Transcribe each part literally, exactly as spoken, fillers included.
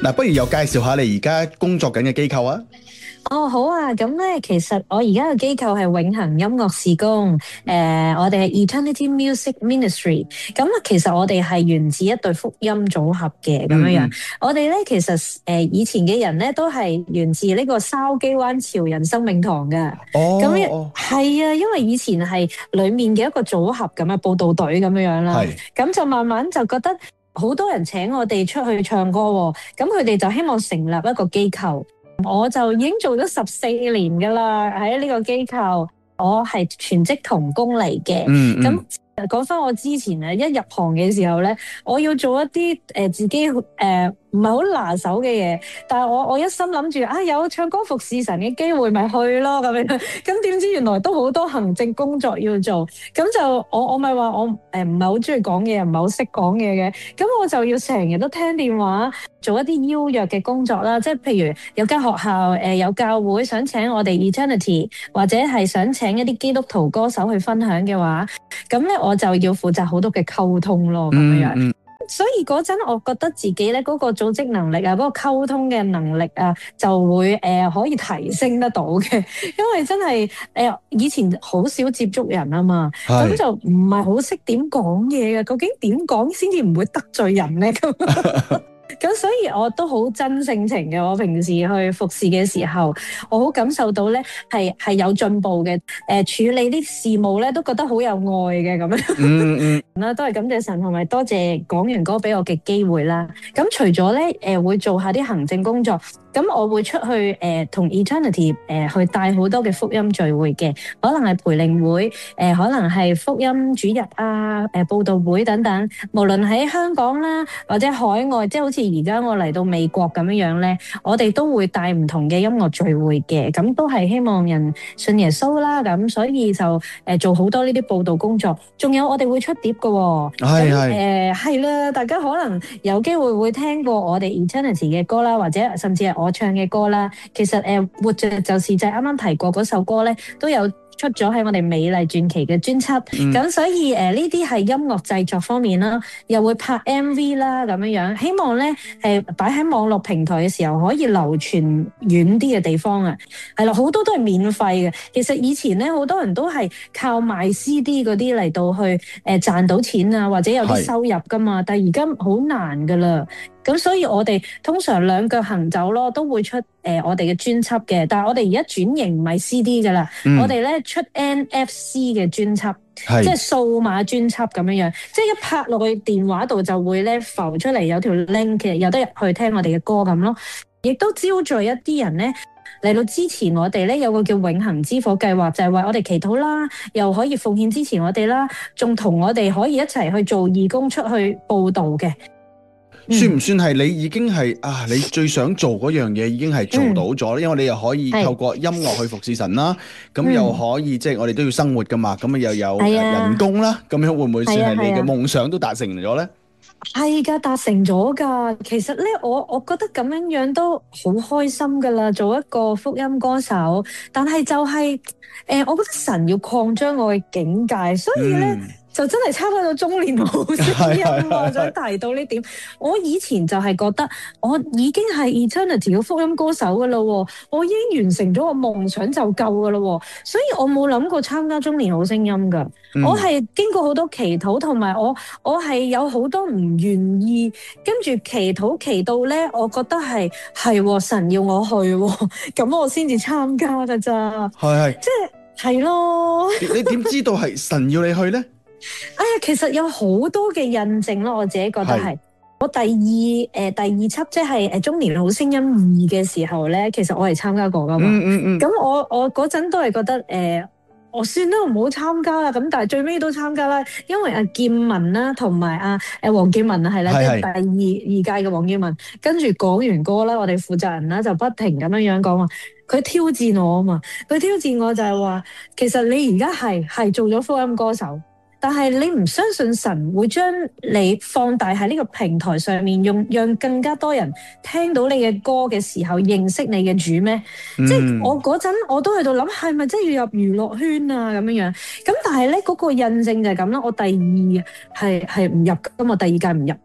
嗱，不如又介紹下你而家工作緊嘅機構啊？ 哦，好啊，咁咧，其實我而家嘅機構係永恆音樂事工，誒、呃，我哋係 Eternity Music Ministry，咁啊，其實我哋係源自一對福音組合嘅咁樣樣， 嗯嗯我哋咧其實誒、呃、以前嘅人咧都係源自呢個筲箕灣潮人生命堂嘅， 哦咁哦， 係啊，因為以前係裡面嘅一個組合咁嘅報道隊咁樣樣啦， 係咁就慢慢就覺得好多人請我哋出去唱歌喎，咁佢哋就希望成立一個機構。我就已經做咗十四年噶啦，喺呢個機構，我係全職同工嚟嘅。 嗯咁嗯講翻我之前啊，一入行嘅時候咧，我要做一啲誒、呃、自己誒唔係好拿手嘅嘢，但係我我一心諗住啊有唱歌服侍神嘅機會咪去咯咁樣，咁點知原來都好多行政工作要做，咁就我我咪話我誒唔係好中意講嘢，唔係好識講嘢嘅，咁我就要成日都聽電話。做一啲邀約嘅工作啦，即係譬如有間學校誒、呃、有教會想請我哋 Eternity，或者係想請一啲基督徒歌手去分享嘅話，咁咧我就要負責好多嘅溝通咯，咁樣樣。 嗯嗯所以嗰陣我覺得自己咧嗰個組織能力啊，嗰個溝通嘅能力啊，就會誒、呃、可以提升得到嘅，因為真係誒、呃、以前好少接觸人啊嘛，咁係就唔係好識點講嘢嘅，究竟點講先至唔會得罪人咧咁。咁所以我都好真性情嘅，我平時去服侍嘅時候，我好感受到咧係係有進步嘅，誒、呃、處理啲事務咧都覺得好有愛嘅咁樣。 嗯嗯啦，都係感謝神同埋多謝講完歌俾我嘅機會啦。咁除咗咧，誒會做下啲行政工作，咁我會出去誒同 Eternity 誒去帶好多嘅福音聚會嘅，可能係培靈會，誒可能係福音主日啊，誒佈道會等等。無論喺香港啦，或者海外，即係好似而家我嚟到美國咁樣樣咧，我哋都會帶唔同嘅音樂聚會嘅，咁都係希望人信耶穌啦。咁所以就誒做好多呢啲佈道工作，仲有我哋會出碟。嘅喎， 係係誒係啦，大家可能有機會會聽過我哋 Eternity 嘅歌啦，或者甚至係我唱嘅歌啦。其實誒、呃、活着就是就係啱啱提過嗰首歌咧，都有出咗喺我哋美麗傳奇嘅專輯。咁、嗯、所以誒呢啲係音樂製作方面啦，又會拍 M V 啦咁樣樣，希望咧誒擺喺網絡平台嘅時候可以流傳遠啲嘅地方啊。係啦，好多都係免費嘅。其實以前咧好多人都係靠賣 C D 嗰啲嚟到去誒、呃、賺到錢啊，或者有啲收入噶嘛。但係而家好難噶啦。咁所以我哋通常兩腳行走咯，都會出誒、呃、我哋嘅專輯嘅。但係我哋而家轉型唔係 C D 噶啦，嗯、我哋咧出 N F C 嘅專輯，即係數碼專輯咁樣樣，即係一拍落去電話度就會咧浮出嚟有條 link 嘅，有得入去聽我哋嘅歌咁咯。亦都招聚一啲人咧嚟到支持我哋咧，有個叫永恆之火計劃，就係、是、為我哋祈禱啦，又可以奉獻支持我哋啦，仲同我哋可以一齊去做義工出去報導嘅。 算唔算係你已經係啊？你最想做嗰樣嘢已經係做到咗，嗯、因為你又可以透過音樂去服侍神啦，咁、嗯、又可以即係、就是、我哋都要生活噶嘛，咁又有人工啦，咁、啊、樣會唔會算係你嘅夢想都達成咗咧？ 係噶，達成咗噶。其實咧，我我覺得咁樣樣都好開心噶啦，做一個福音歌手。但係就係、是、誒、呃，我覺得神要擴張我嘅境界，所以咧。嗯就真係差唔多到中年好聲音啊！想提到呢點，我以前就係覺得我已經係 Eternity 嘅福音歌手噶啦，我已經完成咗個夢想就夠噶啦，所以我冇諗過參加中年好聲音噶。嗯、我係經過好多祈禱，同埋我我係有好多唔願意，跟住祈禱祈到咧，我覺得係係神要我去，咁我先至參加噶咋。係係，即係係咯。 你點知道係神要你去咧？ 哎呀，其實有好多嘅印證咯，我自己覺得係。我第二誒、呃、第二輯即係誒中年好聲音二嘅時候咧，其實我係參加過噶嘛。嗯嗯嗯。咁我我嗰陣都係覺得誒、呃，我算啦，唔好參加啦。咁但係最尾都參加啦，因為阿劍文啦，同埋阿誒黃建文啊，係啦，即係第二二屆嘅黃建文，跟住講完歌啦，我哋負責人啦就不停咁樣樣講話，佢挑戰我啊嘛，佢挑戰我就係話，其實你而家係係做咗福音歌手。但係你唔相信神會將你放大喺呢個平台上面，用讓更加多人聽到你嘅歌嘅時候認識你嘅主咩？嗯、即係我嗰陣我都喺度諗，係咪真係要入娛樂圈啊咁樣樣？咁但係咧嗰個印證就係咁啦。我第二係係唔入，咁我第二屆唔入。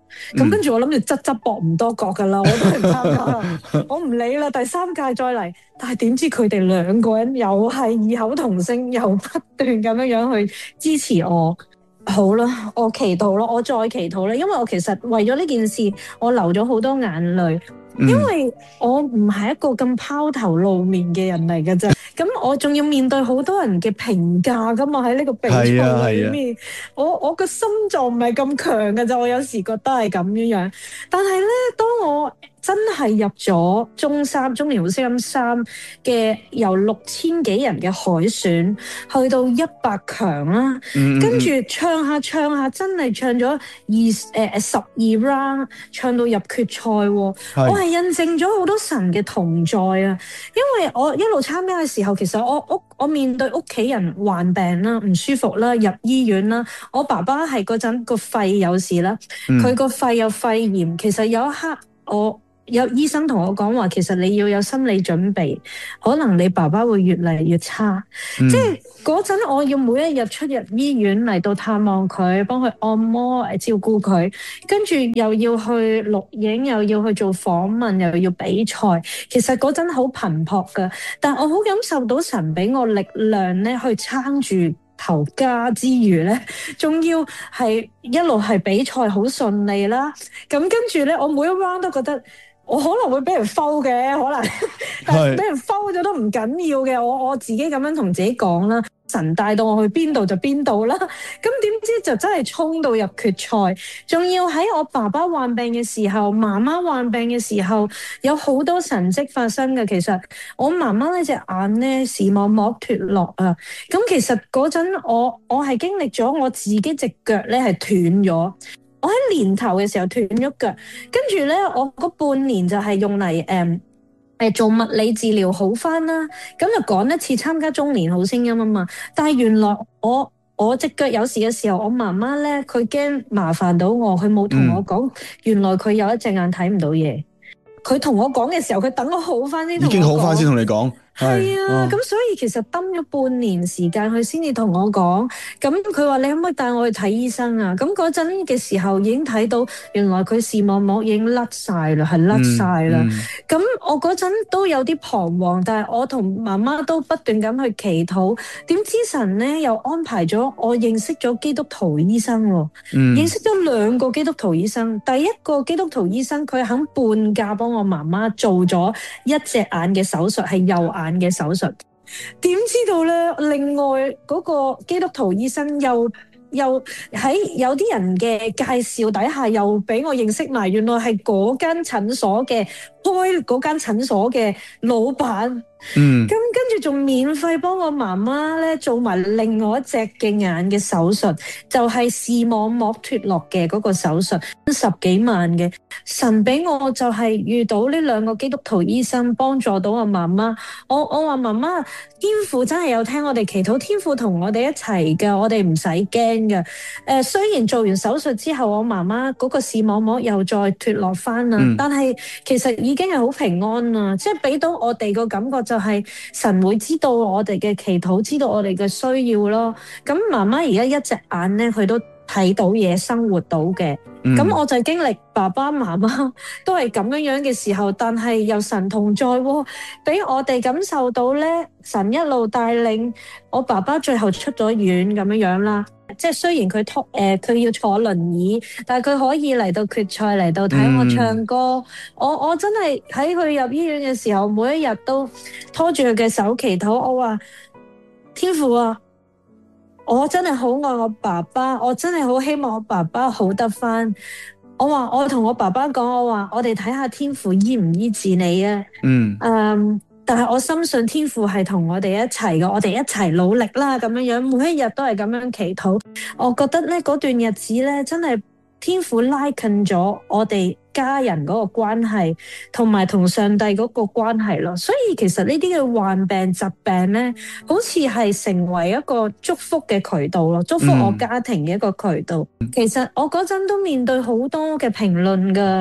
咁、嗯、跟住我諗住側側膊唔多覺噶啦，我都係唔參加啦，我唔理啦，第三屆再嚟。但係點知佢哋兩個人又係異口同聲，又不斷咁樣樣去支持我。好啦，我祈禱咯，我再祈禱啦，因為我其實為咗呢件事，我流咗好多眼淚。因為我唔係一個咁拋頭露面嘅人嚟嘅啫，咁我仲要面對好多人嘅評價噶嘛，喺呢個比賽裏面，啊啊、我我個心臟唔係咁強嘅啫，我有時覺得係咁樣樣。但係咧，當我真係入咗中三中年好聲音三嘅由六千幾人嘅海選去到一百強啦，嗯、跟住唱下唱下，真係唱咗二誒十二 round，唱到入決賽，我係印證咗好多神嘅同在啊！因為我一路參加嘅時候，其實我屋我面對屋企人患病啦、唔舒服啦、入醫院啦，我爸爸係嗰陣個肺有事啦，佢個、嗯、肺有肺炎，其實有一刻我。有醫生同我講話，其實你要有心理準備，可能你爸爸會越嚟越差。嗯、即係嗰陣，我要每一日出入醫院嚟到探望佢，幫佢按摩、照顧佢，跟住又要去錄影，又要去做訪問，又要比賽。其實嗰陣好頻撲㗎，但我好感受到神俾我力量咧，去撐住頭家之餘咧，仲要係一路係比賽好順利啦。咁跟住咧，我每一 round 都覺得。我可能會俾人 foul 嘅，可能，但係俾人 foul 咗都唔緊要嘅。我我自己咁樣同自己講啦，神帶到我去邊度就邊度啦。咁點知就真係衝到入決賽，仲要喺我爸爸患病嘅時候，媽媽患病嘅時候，有好多神蹟發生嘅。其實我媽媽呢隻眼咧視網膜脫落啊，咁其實嗰陣我我係經歷咗我自己隻腳咧係斷咗。我喺年頭嘅時候斷咗腳，跟住咧我嗰半年就係用嚟誒誒做物理治療好返啦，咁就趕一次參加中年好聲音啊嘛。但係原來我我隻腳有事嘅時候，我媽媽咧佢驚麻煩到我，佢冇同我講，嗯、原來佢有一隻眼睇唔到嘢。佢同我講嘅時候，佢等我好返先同我講。已經好返先同你講。係啊，咁、哦、所以其實蹲咗半年時間，佢先至同我講。咁佢話你可唔可以帶我去睇醫生啊？咁嗰陣嘅時候已經睇到，原來佢視網膜已經甩晒啦，係甩晒啦。咁、嗯嗯、我嗰陣都有啲彷徨，但係我同媽媽都不斷咁去祈禱。點知神咧又安排咗我認識咗基督徒醫生喎，嗯、認識咗兩個基督徒醫生。第一個基督徒醫生佢肯半價幫我媽媽做咗一隻眼嘅手術，係右眼嘅手術，點知道咧？另外嗰個基督徒醫生又又喺有啲人嘅介紹底下，又俾我認識埋，原來係嗰間診所嘅開嗰間診所嘅老闆。嗯，咁跟住仲免費幫我媽媽咧做埋另外一隻嘅眼嘅手術，就係視網膜脫落嘅嗰個手術，十幾萬嘅。神俾我就係遇到呢兩個基督徒醫生，幫助到我媽媽。我我話媽媽，天父真係有聽我哋祈禱，天父同我哋一齊噶，我哋唔使驚噶。誒、呃，雖然做完手術之後，我媽媽嗰個視網膜又再脫落翻啦，嗯、但係其實已經係好平安啦，即係俾到我哋個感覺就係神會知道我哋嘅祈禱，知道我哋嘅需要咯。咁媽媽而家一隻眼咧，佢都睇到嘢，生活到嘅。咁、嗯、我就經歷爸爸媽媽都係咁樣樣嘅時候，但係有神同在喎，俾我哋感受到咧，神一路帶領我爸爸，最後出咗院咁樣樣啦。即係雖然佢拖誒，佢、呃、要坐輪椅，但係佢可以嚟到決賽，嚟到睇我唱歌。嗯、我我真係喺佢入醫院嘅時候，每一日都拖住佢嘅手祈禱。我話天父啊，我真係好愛我爸爸，我真係好希望我爸爸好得返。我話我同我爸爸講，我話我哋睇下天父醫唔醫治你啊。嗯。Um, 但係我深信天父係同我哋一齊嘅，我哋一齊努力啦，咁樣樣，每一日都係咁樣祈禱。我覺得咧嗰段日子咧，真係天父拉近咗我哋家人嗰個關係，同埋同上帝嗰個關係咯。所以其實呢啲嘅患病疾病咧，好似係成為一個祝福嘅渠道咯，祝福我家庭嘅一個渠道。嗯、其實我嗰陣都面對好多嘅評論噶，唔知究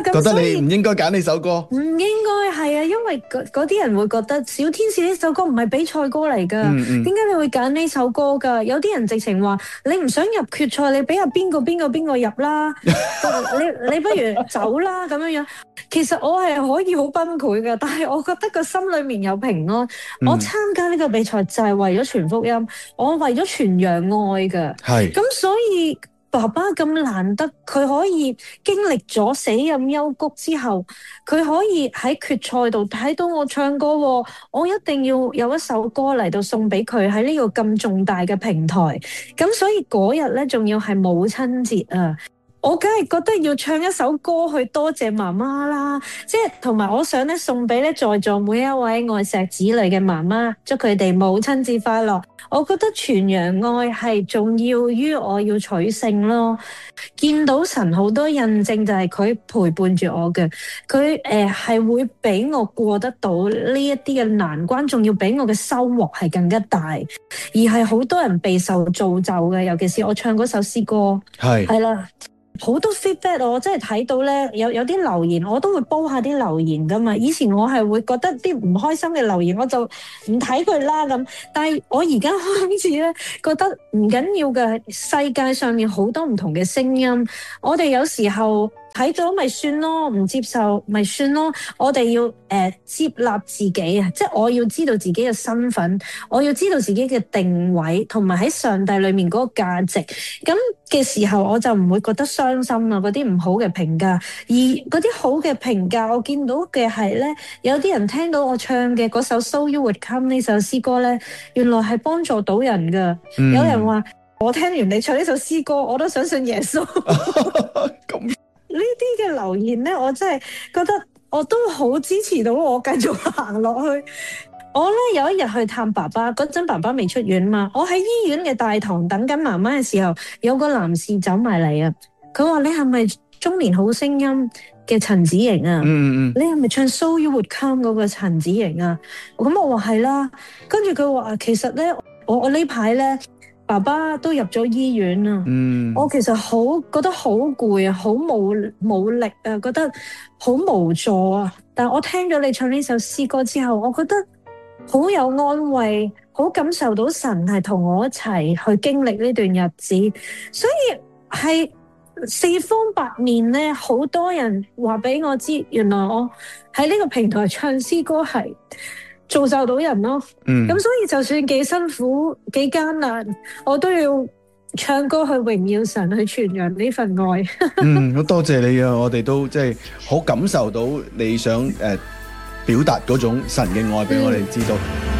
覺得你唔應該揀呢首歌。 唔應該係啊，因為嗰啲人會覺得小天使呢首歌唔係比賽歌嚟㗎，點解、嗯嗯、你會揀呢首歌㗎？有啲人直情話你唔想入決賽，你俾下邊個邊個邊個入啦，你你不如走啦咁樣樣。其實我係可以好崩潰㗎，但係我覺得個心裏面有平安。嗯、我參加呢個比賽就係為咗傳福音，我為咗傳揚愛㗎。係咁，所以爸爸咁難得，佢可以經歷咗死蔭幽谷之後，佢可以喺決賽度睇到我唱歌，我一定要有一首歌嚟到送俾佢喺呢個咁重大嘅平台。咁所以嗰日咧，仲要係母親節啊！我梗係覺得要唱一首歌去多謝媽媽啦，即係同埋我想咧送俾咧在座每一位愛錫子女嘅媽媽，祝佢哋母親節快樂。我覺得傳揚愛係重要於我要取勝咯。見到神好多印證就係佢陪伴住我嘅，佢誒係會俾我過得到呢一啲嘅難關，仲要俾我嘅收穫係更加大，而係好多人備受造就嘅，尤其是我唱嗰首詩歌係係啦。好多 feedback 我真係睇到咧，有有啲留言我都會煲下啲留言噶嘛。以前我係會覺得啲唔開心嘅留言我就唔睇佢啦咁，但係我而家開始咧覺得唔緊要嘅，世界上面好多唔同嘅聲音，我哋有時候睇咗咪算咯，唔接受咪算咯。我哋要誒、呃、接納自己啊，即係我要知道自己嘅身份，我要知道自己嘅定位，同埋喺上帝裏面嗰個價值。咁嘅時候，我就唔會覺得傷心啊。嗰啲唔好嘅評價，而嗰啲好嘅評價，我見到嘅係咧，有啲人聽到我唱嘅嗰首《So You Would Come》呢首詩歌咧，原來係幫助到人噶。嗯、有人話我聽完你唱呢首詩歌，我都想信耶穌。呢啲嘅留言咧，我真係覺得我都好支持到我繼續行落去。我咧有一日去探爸爸，嗰陣爸爸未出院嘛，我喺醫院嘅大堂等緊媽媽嘅時候，有個男士走埋嚟啊，佢話你係咪中年好聲音嘅陳子瑩啊？嗯嗯，你係咪唱 So You Would Come 嗰個陳子瑩啊？咁我話係啦，跟住佢話其實咧，我我呢排咧。爸爸都入咗醫院啊！嗯、我其實好覺得好攰啊，好冇冇力啊，覺得好無助啊。但係我聽咗你唱呢首詩歌之後，我覺得好有安慰，好感受到神係同我一齊去經歷呢段日子，所以係四方八面咧，好多人話俾我知，原來我喺呢個平台唱詩歌係造就到人咯，咁、嗯、所以就算幾辛苦幾艱難，我都要唱歌去榮耀神，去傳揚呢份愛。 嗯，好多謝你啊！我哋都即係好感受到你想誒、呃、表達嗰種神嘅愛俾我哋知道。嗯